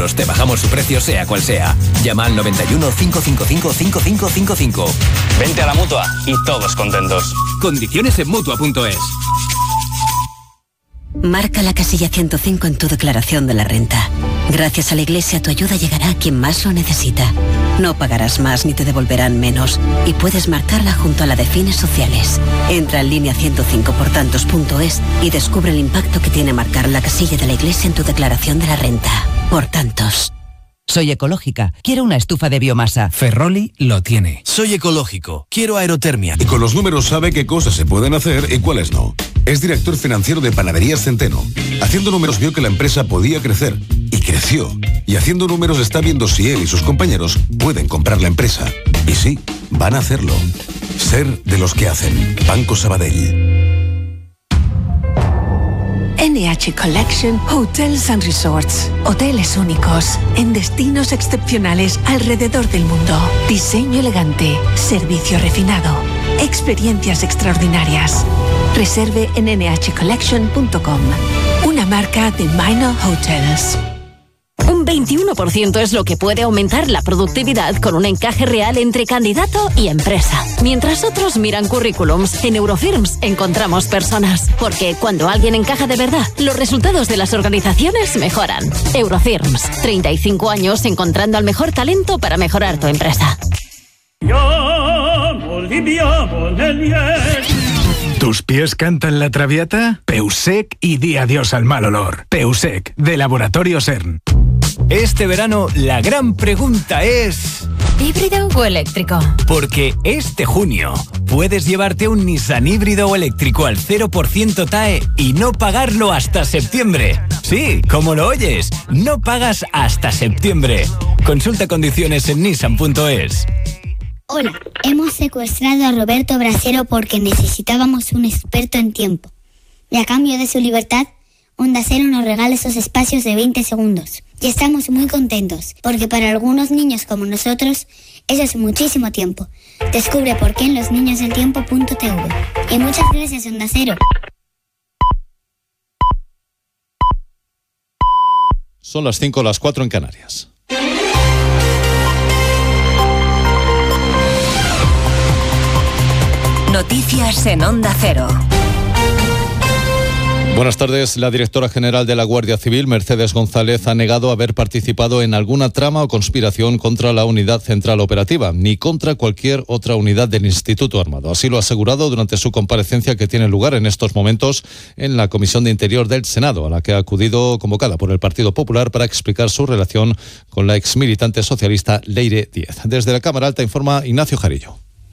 nosotros te bajamos su precio sea cual sea. Llama al 91 555 5555. Vente a la Mutua y todos contentos. Condiciones en Mutua.es. Marca la casilla 105 en tu declaración de la renta. Gracias a la Iglesia tu ayuda llegará a quien más lo necesita. No pagarás más ni te devolverán menos y puedes marcarla junto a la de fines sociales. Entra en línea 105portantos.es y descubre el impacto que tiene marcar la casilla de la Iglesia en tu declaración de la renta. Por tantos. Soy ecológica. Quiero una estufa de biomasa. Ferroli lo tiene. Soy ecológico. Quiero aerotermia. Y con los números sabe qué cosas se pueden hacer y cuáles no. Es director financiero de Panaderías Centeno. Haciendo números vio que la empresa podía crecer. Y creció. Y haciendo números está viendo si él y sus compañeros pueden comprar la empresa. Y sí, van a hacerlo. Ser de los que hacen. Banco Sabadell. NH Collection Hotels and Resorts. Hoteles únicos, en destinos excepcionales alrededor del mundo. Diseño elegante, servicio refinado, experiencias extraordinarias. Reserve en nhcollection.com. Una marca de Minor Hotels. Un 21% es lo que puede aumentar la productividad con un encaje real entre candidato y empresa. Mientras otros miran currículums, en Eurofirms encontramos personas. Porque cuando alguien encaja de verdad, los resultados de las organizaciones mejoran. Eurofirms, 35 años encontrando al mejor talento para mejorar tu empresa. ¿Tus pies cantan la Traviata? Peusec y di adiós al mal olor. Peusec, de Laboratorio CERN. Este verano, la gran pregunta es... ¿híbrido o eléctrico? Porque este junio puedes llevarte un Nissan híbrido o eléctrico al 0% TAE y no pagarlo hasta septiembre. Sí, como lo oyes, no pagas hasta septiembre. Consulta condiciones en nissan.es. Hola, hemos secuestrado a Roberto Brasero porque necesitábamos un experto en tiempo. Y a cambio de su libertad, Onda Cero nos regala esos espacios de 20 segundos. Y estamos muy contentos, porque para algunos niños como nosotros, eso es muchísimo tiempo. Descubre por qué en losniñosdeltiempo.tv. Y muchas gracias, Onda Cero. Son las 5, las 4 en Canarias. Noticias en Onda Cero. Buenas tardes. La directora general de la Guardia Civil, Mercedes González, ha negado haber participado en alguna trama o conspiración contra la Unidad Central Operativa, ni contra cualquier otra unidad del Instituto Armado. Así lo ha asegurado durante su comparecencia que tiene lugar en estos momentos en la Comisión de Interior del Senado, a la que ha acudido convocada por el Partido Popular para explicar su relación con la exmilitante socialista Leire Díez. Desde la Cámara Alta informa Ignacio Jarillo.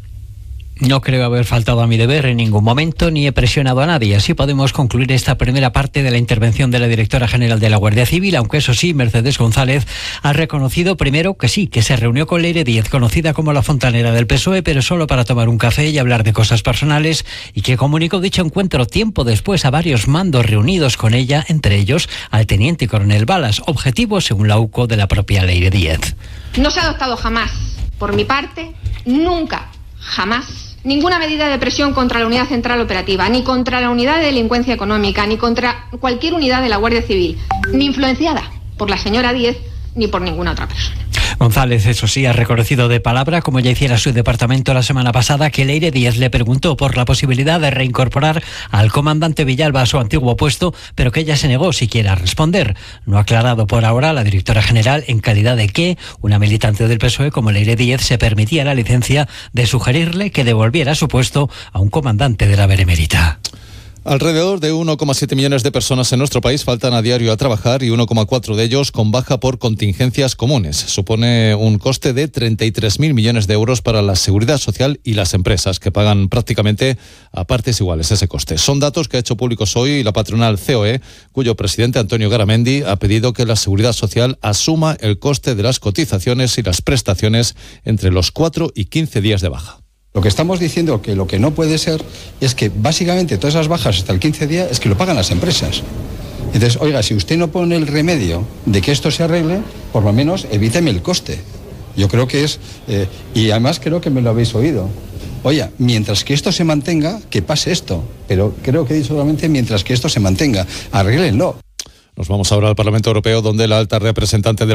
No creo haber faltado a mi deber en ningún momento ni he presionado a nadie. Así podemos concluir esta primera parte de la intervención de la directora general de la Guardia Civil, aunque eso sí, Mercedes González ha reconocido primero que sí, que se reunió con Leire Díez, conocida como la fontanera del PSOE, pero solo para tomar un café y hablar de cosas personales, y que comunicó dicho encuentro tiempo después a varios mandos reunidos con ella, entre ellos al teniente coronel Balas, objetivo, según la UCO, de la propia Leire Díez. No se ha adoptado jamás, por mi parte, nunca, jamás, ninguna medida de presión contra la Unidad Central Operativa, ni contra la Unidad de Delincuencia Económica, ni contra cualquier unidad de la Guardia Civil, ni influenciada por la señora Díez, ni por ninguna otra persona. González, eso sí, ha reconocido de palabra, como ya hiciera su departamento la semana pasada, que Leire Díez le preguntó por la posibilidad de reincorporar al comandante Villalba a su antiguo puesto, pero que ella se negó siquiera a responder. No ha aclarado por ahora la directora general en calidad de que una militante del PSOE como Leire Díez se permitía la licencia de sugerirle que devolviera su puesto a un comandante de la Benemérita. Alrededor de 1,7 millones de personas en nuestro país faltan a diario a trabajar y 1,4 de ellos con baja por contingencias comunes. Supone un coste de 33.000 millones de euros para la Seguridad Social y las empresas, que pagan prácticamente a partes iguales ese coste. Son datos que ha hecho públicos hoy la patronal COE, cuyo presidente Antonio Garamendi ha pedido que la Seguridad Social asuma el coste de las cotizaciones y las prestaciones entre los 4 y 15 días de baja. Lo que estamos diciendo que lo que no puede ser es que básicamente todas esas bajas hasta el 15 días es que lo pagan las empresas. Entonces, oiga, si usted no pone el remedio de que esto se arregle, por lo menos evíteme el coste. Yo creo que es, y además creo que me lo habéis oído. Oye, mientras que esto se mantenga, que pase esto. Pero creo que he dicho solamente mientras que esto se mantenga. Arréglenlo. Nos vamos ahora al Parlamento Europeo, donde la alta representante de